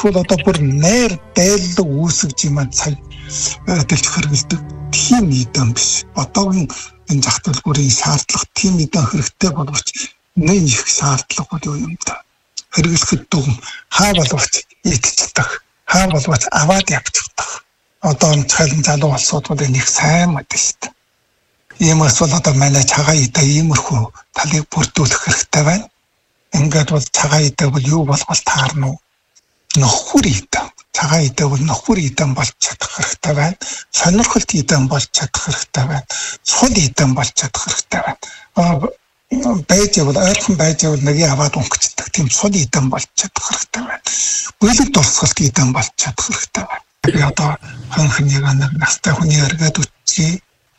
эсвэл одоо бүр найр байлаг үүсгэж юм цаг дэлж хэрэгэлдэг тийм нийтэм биш. Одоогийн энэ зах төлбөрийн шаардлага тийм нийтэм хэрэгтэй боловч нэг их шаардлага бол юм да. Хэрэглэхэд дүгм хаа боловч идчихдэг, хаа боловч аваад явчихдаг. Одоо цайлан залуу улсууд бол нэг сайн мэт шүү дээ. Ийм эсвэл одоо манай цагаан идэ иймэрхүү талыг бүрдүүлэх хэрэгтэй байна. Ингээд бол цагаан идэ бол юу болгол таарна уу? Нөхөр идэ. Цагаан идэ бол нөхөр идэ болж чадах хэрэгтэй байна. Сонирхолт идэ болж чадах хэрэгтэй байна. Сул идэ болж чадах хэрэгтэй байна. Байж бол ойрхон байж бол нэг аваад өнгөцдөг тийм сул идэ болж чадах хэрэгтэй байна. Бүлэг дурсгалт идэ болж чадах хэрэгтэй байна. Би одоо хонхныг нэг настай хүний эргээд үчи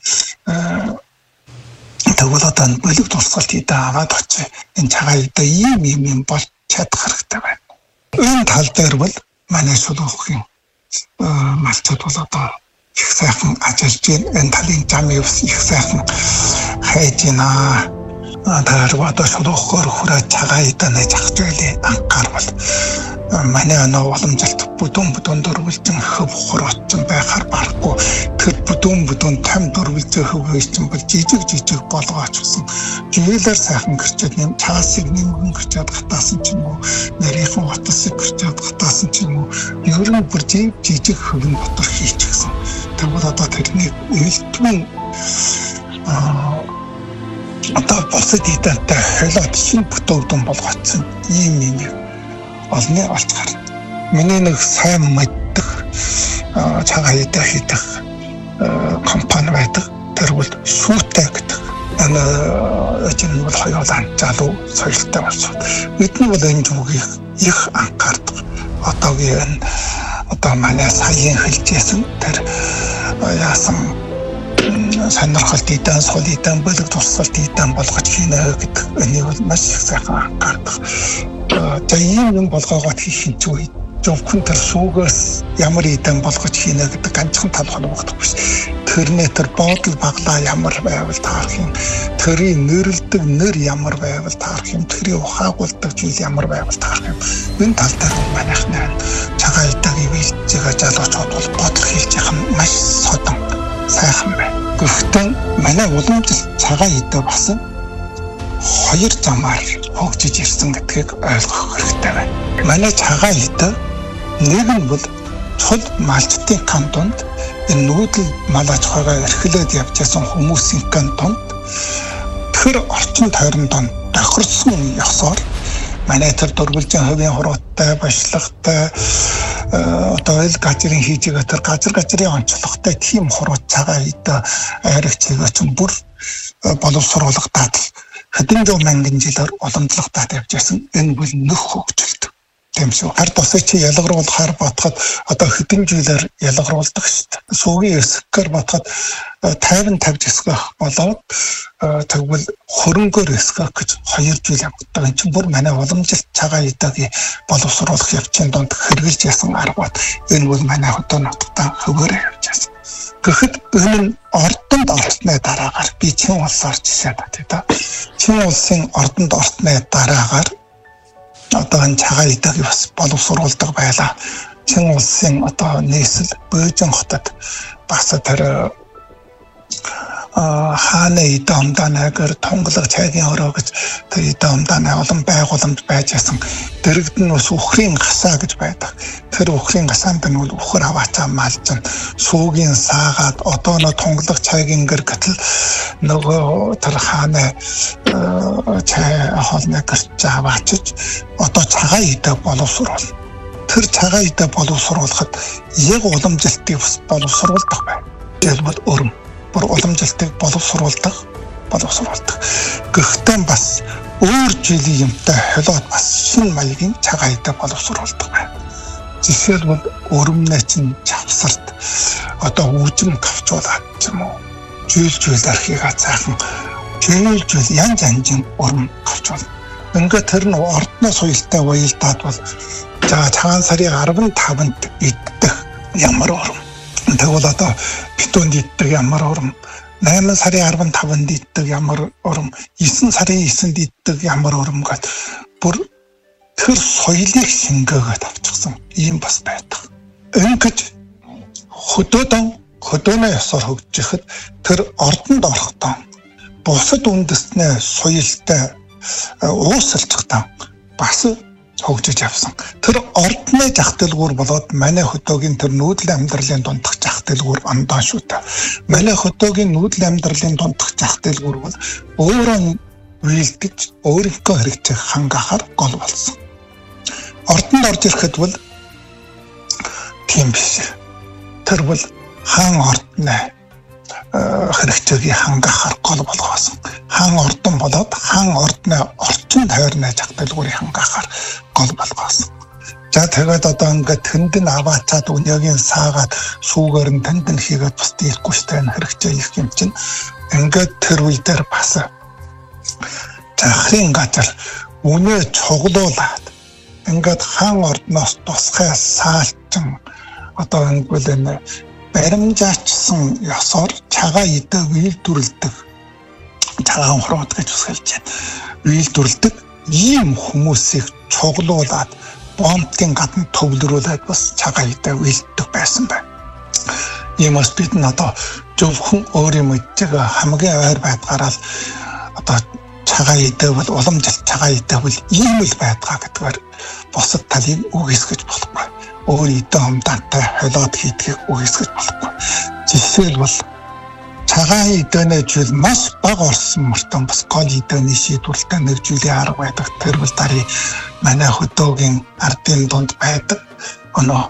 тэгвэл одоо бүлэг дурсгалт идэ аваад очив. Энэ цагаан идэ ийм болж чадах хэрэгтэй байна. Энэ тал дээр бол манай шулуухын малчууд бол одоо их сайхан ажиллаж байна. Энэ талын зам их сайхан хайж байна. Тэр одоо шулуухаар хүрээ цагаан идэ нэж ахж байлээ. Анхаарвал манай оноо уламжлалт бүдүүн дөрвөлжин хөв хурцсан байхаар барахгүй тэр бүдүүн там дөрвөлжин хөвгөөсөн бол жижиг болгоочсон жийлэр сайхан гэрчээд нэм цаасыг нэмгэн гэрчээд гатаасан ч юм уу нарийнхан утасыг гэрчээд гатаасан ч юм уу ер нь бүр жижиг хөвгөн дотор хийчихсэн. Тэгвэл одоо тэрний элдвэн одоо босод идэнтэй холиод шинэ бүтээвдэн болгоцсон ийм олны олж гарна. Миний нэг сайн мэддэг цагаан идэ хийдэг компани байдаг. Тэр бол шүүтэй гэдэг. Энэ бол хоёулаа залуу соёлтой болсон. Бидний бол энэ зүгийг их анхаардаг. Одоогийн одоо манай саяын хэлжсэн тэр яасан сонирхолт идэ, сул идэ, бүлэг тусгалт идэ болгож хийнэ гэдэг энийг бол маш их сайхан анхаардаг. За ийм болгоогоод хийх нь зүг. Зөвхөн тэр сүүгээс ямар идэм болгож хийнэ гэдэг ганцхан тал холбогдох биш. Тэрний тэр бодол баглаа ямар байвал таарах юм. Тэрийн нэрэлдэг нэр ямар байвал таарах юм. Тэрийн ухаагуулдаг зүйл ямар байвал таарах юм. Энэ тал дээр манайхны цагаан идэгийн визэгээ залуучууд бол бодол хийж явах нь маш содон сайхан байна. Гэхдээ манай уламжлалт цагаан идэ басан хоёр замаар хөгжиж ирсэн гэдгийг ойлгох хэрэгтэй байна. Манай цагаан идэ нэг нь бол цул малчтын кантонд энэ нүүдэл мал аж ахуйгаа эрхлээд явж байсан хүмүүсийн кантонд тэр орчин тойронд тохирсон ёсоор манай тэр дөрвөлжин хувийн хурууттай башлахтай одоо ил газрын хийж байгаа тэр газрын онцлогтой тийм хуруут цагаан идэ ариг чигээч бүр боловсруулах дадал хэдэн зуун мянган жилээр уламжлалтад явж байсан энэ бол нөх хөгжилт тийм шүү. Хард усыг чи ялгаруулахаар батхад одоо хэдэн жилээр ялгаруулдаг шүү дээ. Сүүгийн эсгээр батхад 50 жисгэх болоод тэгвэл хөрөнгөөр эсгэх гэж 2 жил явагддаг. Энэ чинь бүр манай уламжлалт цагаан идэгийн боловсруулах явцын донд хэрэгжилж ясан аргууд энэ бол манай хотоо нутгатаа хөвөөрөө явж байсан. Гэхдээ энэ нь ордонд орсны дараагаар би чин улсаар жишээ татъя. Чин улсын ордонд орсны дараагаар одоо энэ цагаан идэгийг бас боловсруулдаг байлаа. Чин улсын одоо нийслэл Бөөжин хотод бас тэр хааны идэ амдаанаар тонголог цайгийн ороо гэж тэр идэ амдаанаа олон байгууламж байж байсан. Дэрэгд нь бас ухрын гасаа гэж байдаг. Тэр ухрын гасаанд нь бол ухар аваачаа малжин сүүгийн саагаад одоо нөө тонголог цайгийн гэр гэтэл нөгөө тэр хааны цай хоолны гэрч аваачиж одоо цагаан идэ боловсруулна. Тэр цагаан идэ боловсруулахад яг уламжлалтыг бас боловсруулдаг байна. Тэр бол өрөм бүр уламжлалтыг боловсруулдаг. Гэхдээ бас өөр жилийн юмтай холиод бас шинэ маягийн цагаан идэ боловсруулдаг байна. Жишээлбэл өрөмнөө чинь чавсарт одоо үүжим тавчуулаад ч юм уу жийл архигаа цаахан жийл янз янзын өрөм тавчуул. Ингээд тэр нь ордны соёлтой уялдаад бол за цагаан сарын 15-нд идэх ямар өрөм. Тэгвэл одоо битүүнд иддэг ямар урам 8 сарын 15-нд иддэг ямар урам 9 сарын 9-нд иддэг ямар урам гэд бүр тэр соёлыг шингээгээд авчихсан ийм бас байдаг. Ингэж хөдөөнөө ёсоор хөгжихэд тэр ордонд орохдоо бусад үндэстний соёлтой уусалцахтаа бас хөгжиж явсан. Тэр ордны зах дэлгүүр болоод манай хөдөөгийн тэр нүүдэл амьдралын дундах зах дэлгүүр ондоо шүү дээ. Манай хөдөөгийн нүүдэл амьдралын дундах зах дэлгүүр бол өөрөө үйлдэж өөрийнхөө хэрэгцээг хангахаар гол болсон. Ордонд орж ирэхэд бол тийм биш. Тэр бол хаан ордны хэрэгцээг хангахаар гол болгоосон. Хаан ордон болоод хаан ордны орчин тойрны зах дэлгүүрийг хангахаар гол болгоосон. За тэгээд одоо ингээд тэндэн аваацаад өнөөгийн саагаад сүүгээр нь тэндэн хийгээд бас дийлэхгүй штэ хэрэгцээ их юм чинь ингээд тэр үе дээр бас захрын газар үнэ цуглуулад ингээд хаан ордноос тусгай саалчин одоо ингээд баримжаачсан ёсоор цагаан идэг үйлдвэрлэдэг цагаан хурууд гэж үсгэлж байна. Үйлдвэрлэдэг ийм хүмүүсийг цуглуулад бомбын гадна төвлөрүүлээд бас цагаан идэг үйлддэг байсан байна. Иймээс бид нь одоо зөвхөн өөрийн мэддэг хамгийн ойр байдгаараа л одоо цагаан идэг бол уламжлалт цагаан идэг бол ийм л байдгаа гэдгээр бусад талыг үгүйсгэж болохгүй. Өөр идэн амдантай холиод хийдгийг үгүйсгэж болохгүй. Жишээлбэл цагаан идэнэ жил маш бага орсон мөртөө бас гол идэний шийдвэрлэлтэй нэг жилийн арга байдаг. Тэр бол дарыг манай хөдөөгийн ардын дунд байдаг. Өнөө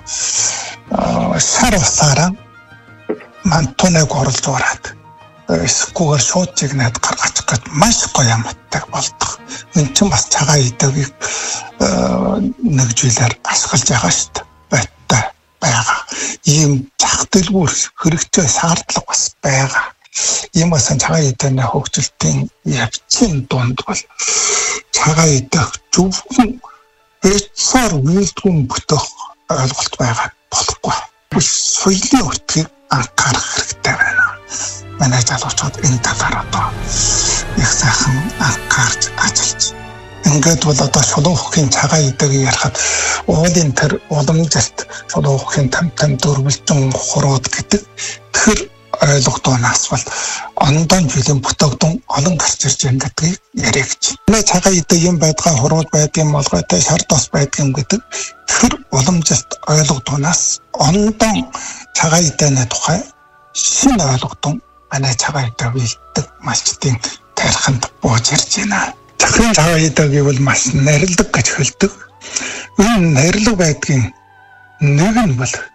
сар усаараа мантуныг оруулж ураад эсвэл шууд чигнээд гаргачих гэж маш гоё амттай болдог. Энэ чинь бас цагаан идэгийг нэг жилээр ашиглаж байгаа шүү дээ. Байгаа. Ийм зах дэлгүүр хэрэгцээ шаардлага бас байгаа. Ийм бас цагаан идэний хөгжилтийн явцын дунд бол цагаан идэх зөвхөн эцсээр үйлдвэрийн бүтэх ойлголт байгаа болохгүй. Соёлын өртгийг анхаарах хэрэгтэй байна. Манай залуучууд энэ талаар одоо их сайхан анхаарч ажиллаж. Ингээд бол одоо шулуун хөхийн цагаан идэг ярихад уулын тэр уламжлалт шулуун хөхийн там дөрвөлжин хурууд гэдэг тэр ойлгодоноос бол ондон жилийн бүтэгдэн олон гарч ирж байгаа гэдгийг яриа гэж. Манай цагаан идэг юм байдгаа хурууд байдгийн молгойтой шар тос байдгийн гэдэг тэр уламжлалт ойлгодоноос ондон цагаан идэний тухай шинэ ойлгодон манай цагаан идэг үйлддэг малчдын тариханд бууж ирж байна. Захрын цагаан идэг бол маш нарилдаг гэж хэлдэг. Энэ нарилга байдгийн нэг нь бол